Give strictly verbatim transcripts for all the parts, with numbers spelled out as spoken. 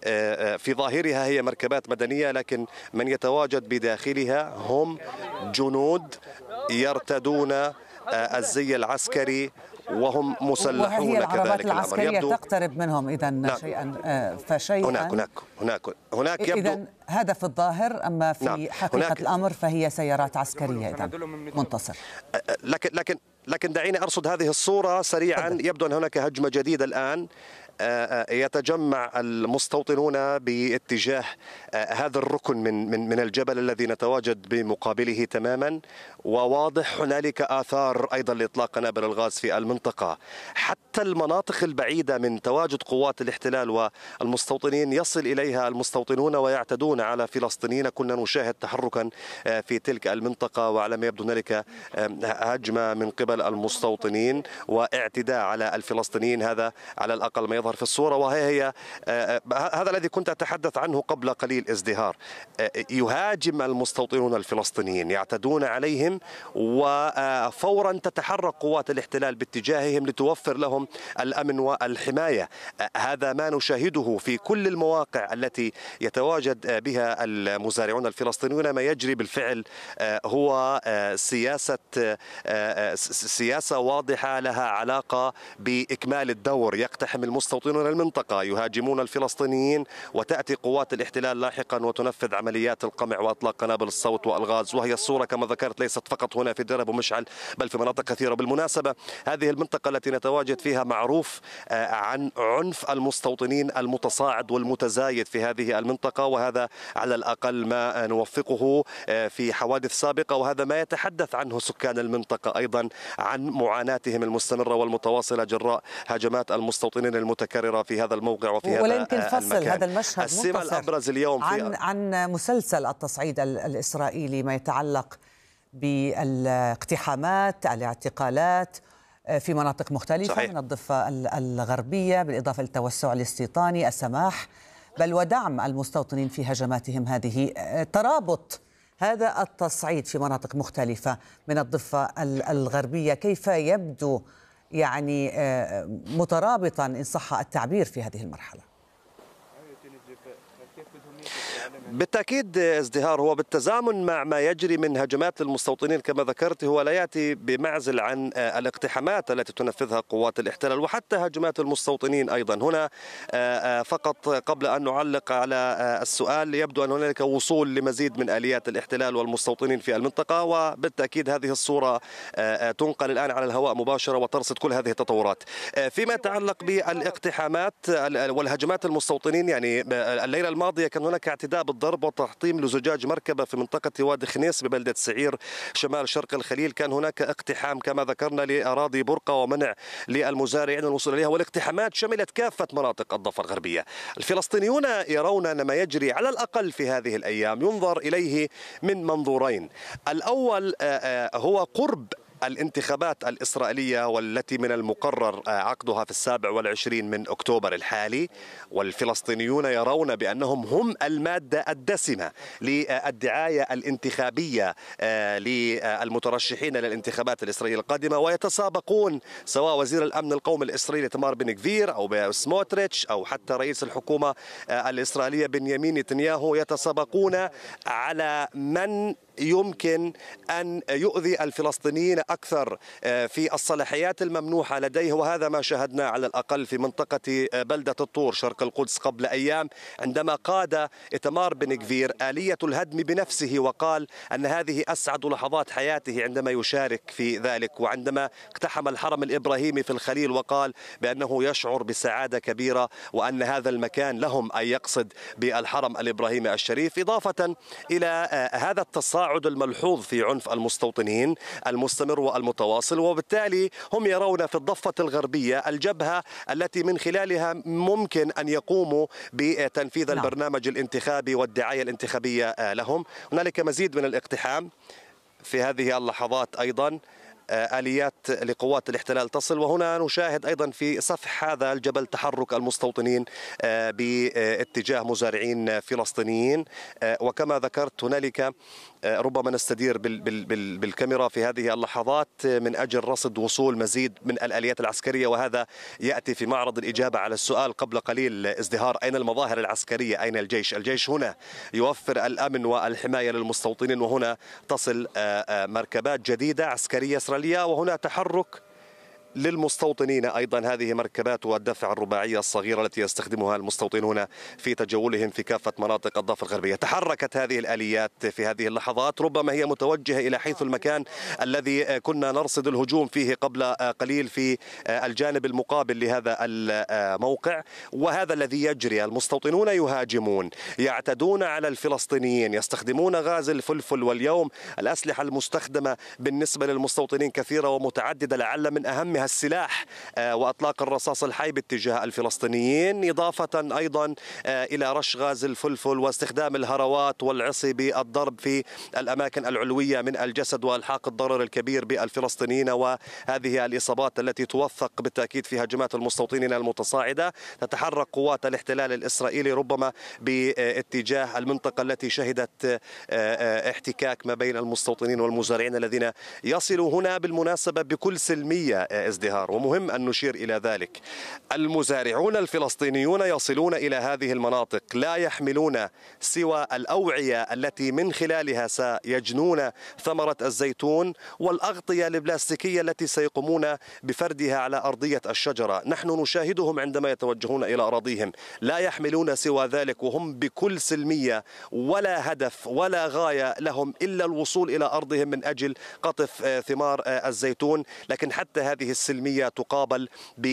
في ظاهرها هي مركبات مدنية، لكن من يتواجد بداخلها هم جنود يرتدون الزي العسكري وهم مسلحون. وهي العربات كذلك العسكرية الأمر يبدو تقترب منهم إذا نعم. شيئا فشيئا هناك هناك هناك هناك يبدو إذا هذا في الظاهر، أما في نعم. حقيقة الأمر فهي سيارات عسكرية إذا منتصر. لكن لكن لكن دعيني أرصد هذه الصورة سريعا. فضل. يبدو أن هناك هجمة جديدة الآن، يتجمع المستوطنون باتجاه هذا الركن من من من الجبل الذي نتواجد بمقابله تماما، وواضح هنالك آثار أيضا لإطلاق قنابل الغاز في المنطقة. حتى المناطق البعيدة من تواجد قوات الاحتلال والمستوطنين يصل إليها المستوطنون ويعتدون على فلسطينيين. كنا نشاهد تحركا في تلك المنطقة، وعلى ما يبدو هنالك هجمة من قبل المستوطنين واعتداء على الفلسطينيين. هذا على الأقل ما يظهر في الصورة، وهي هي هذا الذي كنت أتحدث عنه قبل قليل. ازدهار يهاجم المستوطنون الفلسطينيين، يعتدون عليهم، وفورا تتحرك قوات الاحتلال باتجاههم لتوفر لهم الأمن والحماية. هذا ما نشاهده في كل المواقع التي يتواجد بها المزارعون الفلسطينيون. ما يجري بالفعل هو سياسة سياسة واضحة لها علاقة بإكمال الدور. يقتحم المستوطنون المنطقة، يهاجمون الفلسطينيين، وتأتي قوات الاحتلال لاحقا وتنفذ عمليات القمع وإطلاق قنابل الصوت والغاز. وهي الصورة كما ذكرت ليست فقط هنا في دير أبو مشعل بل في مناطق كثيرة. بالمناسبة هذه المنطقة التي نتواجد فيها معروف عن عنف المستوطنين المتصاعد والمتزايد في هذه المنطقة، وهذا على الأقل ما نوفقه في حوادث سابقة، وهذا ما يتحدث عنه سكان المنطقة أيضا عن معاناتهم المستمرة والمتواصلة جراء هجمات المستوطنين المتكررة في هذا الموقع وفي هذا ولا يمكن فصل المكان. هذا المشهد السمة الأبرز اليوم في عن عن مسلسل التصعيد الإسرائيلي ما يتعلق بالاقتحامات، الاعتقالات في مناطق مختلفة. صحيح. من الضفة الغربية، بالإضافة للتوسع الاستيطاني، السماح، بل ودعم المستوطنين في هجماتهم هذه. ترابط هذا التصعيد في مناطق مختلفة من الضفة الغربية كيف يبدو يعني مترابطا إن صح التعبير في هذه المرحلة؟ بالتأكيد ازدهار هو بالتزامن مع ما يجري من هجمات المستوطنين كما ذكرت، هو لا يأتي بمعزل عن الاقتحامات التي تنفذها قوات الاحتلال وحتى هجمات المستوطنين أيضا. هنا فقط قبل أن نعلق على السؤال، يبدو أن هناك وصول لمزيد من آليات الاحتلال والمستوطنين في المنطقة، وبالتأكيد هذه الصورة تنقل الآن على الهواء مباشرة وترصد كل هذه التطورات. فيما يتعلق بالاقتحامات والهجمات المستوطنين، يعني الليلة الماضية كان هناك اعتداء بالضرب وتحطيم لزجاج مركبة في منطقة وادي خنيس ببلدة سعير شمال شرق الخليل. كان هناك اقتحام كما ذكرنا لأراضي برقة ومنع للمزارعين الوصول إليها، والاقتحامات شملت كافة مناطق الضفة الغربية. الفلسطينيون يرون أن ما يجري على الأقل في هذه الأيام ينظر إليه من منظورين. الأول هو قرب الانتخابات الإسرائيلية والتي من المقرر عقدها في السابع والعشرين من أكتوبر الحالي، والفلسطينيون يرون بأنهم هم المادة الدسمة للدعاية الانتخابية للمترشحين للانتخابات الإسرائيلية القادمة، ويتسابقون سواء وزير الأمن القومي الإسرائيلي تمار بن غفير أو سموتريتش أو حتى رئيس الحكومة الإسرائيلية بنيامين نتنياهو، يتسابقون على من يمكن أن يؤذي الفلسطينيين أكثر في الصلاحيات الممنوحة لديه. وهذا ما شاهدنا على الأقل في منطقة بلدة الطور شرق القدس قبل أيام، عندما قاد إتمار بن غفير آلية الهدم بنفسه وقال أن هذه أسعد لحظات حياته عندما يشارك في ذلك، وعندما اقتحم الحرم الإبراهيمي في الخليل وقال بأنه يشعر بسعادة كبيرة وأن هذا المكان لهم، أي يقصد بالحرم الإبراهيمي الشريف، إضافة إلى هذا التصاعد الملحوظ في عنف المستوطنين المستمر والمتواصل. وبالتالي هم يرون في الضفة الغربية الجبهة التي من خلالها ممكن أن يقوموا بتنفيذ نعم. البرنامج الانتخابي والدعاية الانتخابية لهم. هنالك مزيد من الاقتحام في هذه اللحظات أيضا. آليات لقوات الاحتلال تصل. وهنا نشاهد أيضا في سفح هذا الجبل تحرك المستوطنين باتجاه مزارعين فلسطينيين. وكما ذكرت هنالك ربما نستدير بالكاميرا في هذه اللحظات من أجل رصد وصول مزيد من الآليات العسكرية، وهذا يأتي في معرض الإجابة على السؤال قبل قليل ازدهار: أين المظاهر العسكرية؟ أين الجيش؟ الجيش هنا يوفر الأمن والحماية للمستوطنين، وهنا تصل مركبات جديدة عسكرية إسرائيلية، وهنا تحرك للمستوطنين أيضا. هذه مركبات والدفع الرباعية الصغيرة التي يستخدمها المستوطنون في تجولهم في كافة مناطق الضفة الغربية. تحركت هذه الآليات في هذه اللحظات، ربما هي متوجهة إلى حيث المكان الذي كنا نرصد الهجوم فيه قبل قليل في الجانب المقابل لهذا الموقع. وهذا الذي يجري: المستوطنون يهاجمون، يعتدون على الفلسطينيين، يستخدمون غاز الفلفل. واليوم الأسلحة المستخدمة بالنسبة للمستوطنين كثيرة ومتعددة، لعل من أهمها السلاح وأطلاق الرصاص الحي باتجاه الفلسطينيين، إضافة أيضا إلى رش غاز الفلفل واستخدام الهروات والعصي بالضرب في الأماكن العلوية من الجسد وإلحاق الضرر الكبير بالفلسطينيين. وهذه الإصابات التي توثق بالتأكيد في هجمات المستوطنين المتصاعدة. تتحرك قوات الاحتلال الإسرائيلي ربما باتجاه المنطقة التي شهدت احتكاك ما بين المستوطنين والمزارعين الذين يصلوا هنا بالمناسبة بكل سلمية ازدهار، ومهم أن نشير إلى ذلك. المزارعون الفلسطينيون يصلون إلى هذه المناطق لا يحملون سوى الأوعية التي من خلالها سيجنون ثمرة الزيتون والأغطية البلاستيكية التي سيقومون بفردها على أرضية الشجرة. نحن نشاهدهم عندما يتوجهون إلى أراضيهم لا يحملون سوى ذلك، وهم بكل سلمية ولا هدف ولا غاية لهم إلا الوصول إلى أرضهم من أجل قطف ثمار الزيتون. لكن حتى هذه السلمية تقابل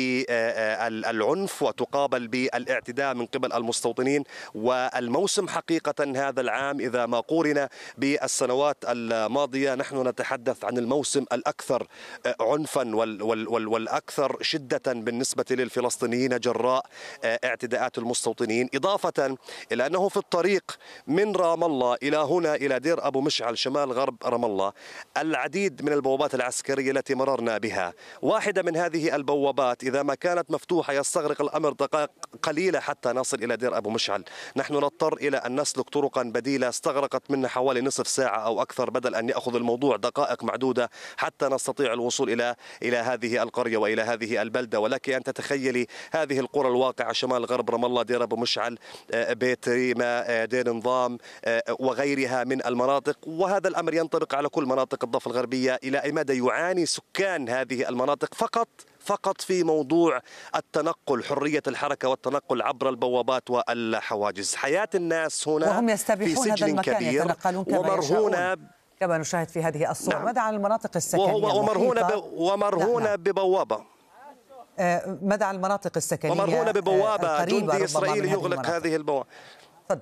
بالعنف وتقابل بالاعتداء من قبل المستوطنين. والموسم حقيقة هذا العام إذا ما قورن بالسنوات الماضية، نحن نتحدث عن الموسم الأكثر عنفا والأكثر شدة بالنسبة للفلسطينيين جراء اعتداءات المستوطنين. إضافة إلى أنه في الطريق من رام الله إلى هنا إلى دير أبو مشعل شمال غرب رام الله العديد من البوابات العسكرية التي مررنا بها. واحدة من هذه البوابات إذا ما كانت مفتوحة يستغرق الأمر دقائق قليلة حتى نصل إلى دير أبو مشعل. نحن نضطر إلى أن نسلك طرقا بديلة استغرقت منا حوالي نصف ساعة أو أكثر، بدل أن يأخذ الموضوع دقائق معدودة حتى نستطيع الوصول إلى إلى هذه القرية وإلى هذه البلدة. ولك أن تتخيلي هذه القرى الواقعة شمال غرب رام الله، دير أبو مشعل، بيت ريما، دير نظام وغيرها من المناطق. وهذا الأمر ينطبق على كل مناطق الضفة الغربية. إلى أي مدى يعاني سكان هذه المناطق فقط فقط في موضوع التنقل، حرية الحركة والتنقل عبر البوابات والحواجز. حياة الناس هنا وهم يستبيحون هذا المكان، يتنقلون كما ومرهونة كما نشاهد في هذه الصور. نعم. ماذا عن المناطق السكنية ومرهونة ب... ومرهونة ببوابة ماذا عن المناطق السكنية ومرهونة ببوابة جندي إسرائيلي يغلق هذه البوابة؟ تفضل.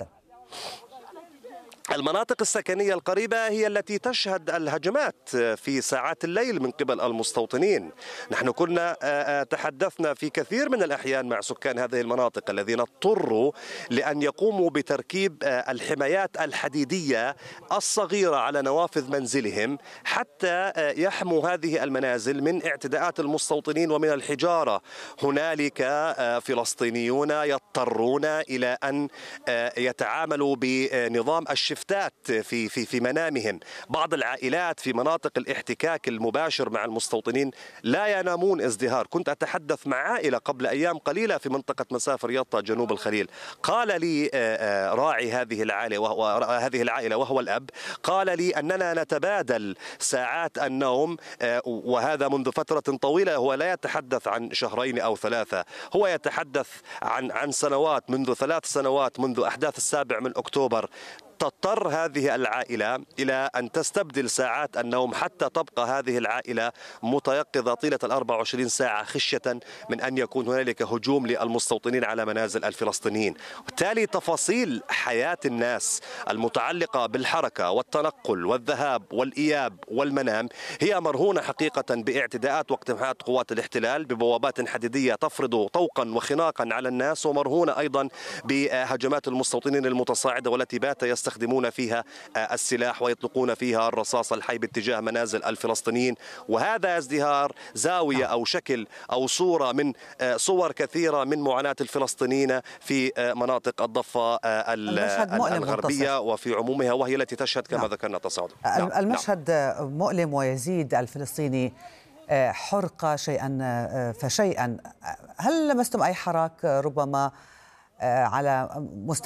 المناطق السكنية القريبة هي التي تشهد الهجمات في ساعات الليل من قبل المستوطنين. نحن كنا تحدثنا في كثير من الأحيان مع سكان هذه المناطق الذين اضطروا لأن يقوموا بتركيب الحمايات الحديدية الصغيرة على نوافذ منزلهم حتى يحموا هذه المنازل من اعتداءات المستوطنين ومن الحجارة. هنالك فلسطينيون يضطرون إلى أن يتعاملوا بنظام الشفتات في في في منامهم. بعض العائلات في مناطق الاحتكاك المباشر مع المستوطنين لا ينامون ازدهار. كنت أتحدث مع عائلة قبل أيام قليلة في منطقة مسافر يطا جنوب الخليل. قال لي راعي هذه العائلة وهو هذه العائلة وهو الأب، قال لي أننا نتبادل ساعات النوم، وهذا منذ فترة طويلة. هو لا يتحدث عن شهرين أو ثلاثة، هو يتحدث عن عن سنوات، منذ ثلاث سنوات منذ أحداث السابع من أكتوبر. تضطر هذه العائلة إلى أن تستبدل ساعات النوم حتى تبقى هذه العائلة متيقظة طيلة الأربع وعشرين ساعة خشية من أن يكون هنالك هجوم للمستوطنين على منازل الفلسطينيين. وبالتالي تفاصيل حياة الناس المتعلقة بالحركة والتنقل والذهاب والإياب والمنام هي مرهونة حقيقة باعتداءات واقتحامات قوات الاحتلال ببوابات حديدية تفرض طوقا وخناقا على الناس، ومرهونة أيضا بهجمات المستوطنين المتصاعدة والتي بات يست يستخدمون فيها السلاح ويطلقون فيها الرصاص الحي باتجاه منازل الفلسطينيين. وهذا ازدهار زاوية أو شكل أو صورة من صور كثيرة من معاناة الفلسطينيين في مناطق الضفة الغربية وفي عمومها، وهي التي تشهد كما نعم. ذكرنا تصاعد. نعم. المشهد نعم. مؤلم، ويزيد الفلسطيني حرقة شيئا فشيئا. هل لمستم أي حراك ربما على مستوى